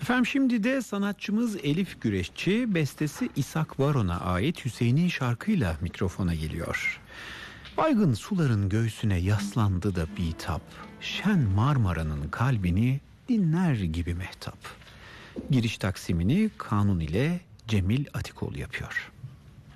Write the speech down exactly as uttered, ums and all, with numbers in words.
Efendim şimdi de sanatçımız Elif Güreşçi bestesi İshak Varon'a ait Hüseyin'in şarkıyla mikrofona geliyor. Baygın suların göğsüne yaslandı da bitap, şen Marmara'nın kalbini dinler gibi mehtap. Giriş taksimini Kanun ile Cemil Atikoğlu yapıyor.